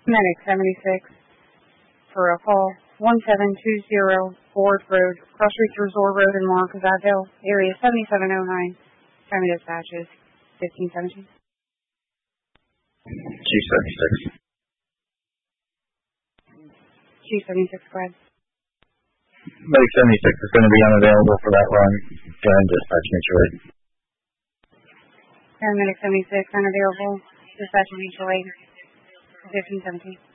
Medic 76 for a call 1720 Ford Road, Cross Street Resort Road in Marquezville, area 7709. Time of dispatches 1517. Chief 76. Chief 76, go ahead. Medic 76 is going to be unavailable for that run. Go ahead and dispatch mutual aid. Paramedic 76 unavailable. Dispatch mutual aid 1517.